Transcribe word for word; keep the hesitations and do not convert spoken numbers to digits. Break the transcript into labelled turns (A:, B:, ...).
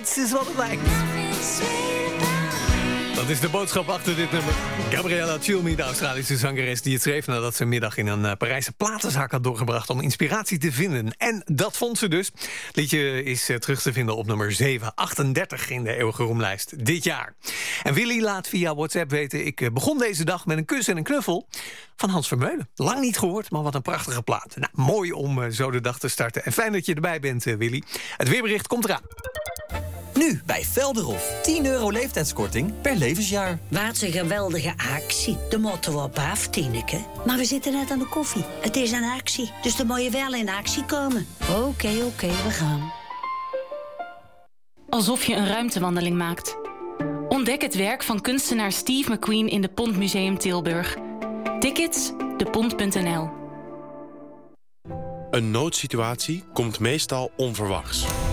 A: Niets is wat het lijkt. Dat is de boodschap achter dit nummer. Gabriella Cilmi, de Australische zangeres die het schreef nadat ze een middag in een uh, Parijse platenzaak had doorgebracht om inspiratie te vinden. En dat vond ze dus. Het liedje is uh, terug te vinden op nummer zevenhonderdachtendertig in de eeuwige roemlijst dit jaar. En Willy laat via WhatsApp weten, ik uh, begon deze dag met een kus en een knuffel van Hans Vermeulen. Lang niet gehoord, maar wat een prachtige plaat. Nou, mooi om uh, zo de dag te starten. En fijn dat je erbij bent, uh, Willy. Het weerbericht komt eraan.
B: Nu bij Velderhof. tien euro leeftijdskorting per levensjaar.
C: Wat een geweldige actie. De moeten we op af, Tineke. Maar we zitten net aan de koffie. Het is een actie, dus dan moet je wel in actie komen. Oké, okay, oké, okay, we gaan.
D: Alsof je een ruimtewandeling maakt. Ontdek het werk van kunstenaar Steve McQueen in de Pont Museum Tilburg. Tickets, de pont punt n l.
E: Een noodsituatie komt meestal onverwachts.